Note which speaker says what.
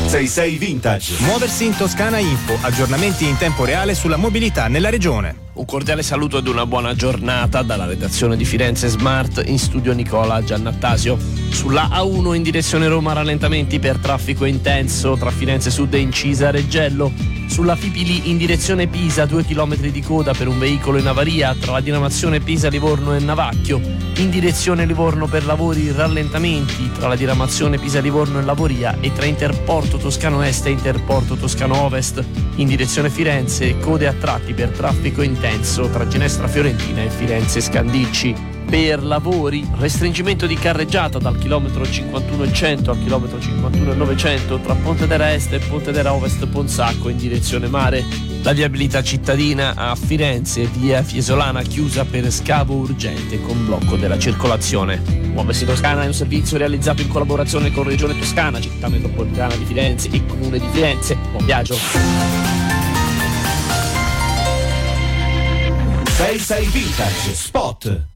Speaker 1: 66 Vintage.
Speaker 2: Muoversi in Toscana Info, aggiornamenti in tempo reale sulla mobilità nella regione.
Speaker 3: Un cordiale saluto ed una buona giornata dalla redazione di Firenze Smart, in studio Nicola Giannattasio. Sulla A1 in direzione Roma rallentamenti per traffico intenso tra Firenze Sud e Incisa Reggello. Sulla Fipili in direzione Pisa 2 km di coda per un veicolo in avaria tra la diramazione Pisa-Livorno e Navacchio. In direzione Livorno per lavori rallentamenti tra la diramazione Pisa-Livorno e Lavoria e tra Interporto Toscano Est e Interporto Toscano Ovest. In direzione Firenze code a tratti per traffico intenso tra Ginestra Fiorentina e Firenze Scandicci. Per lavori, restringimento di carreggiata dal chilometro 51,100 al chilometro 51,900 tra Pontedera Est e Pontedera Ovest Ponsacco in direzione mare. La viabilità cittadina a Firenze, via Fiesolana chiusa per scavo urgente con blocco della circolazione. Muoversi Toscana è un servizio realizzato in collaborazione con Regione Toscana, Città Metropolitana di Firenze e Comune di Firenze. Buon viaggio!
Speaker 1: 66 Vintage Spot.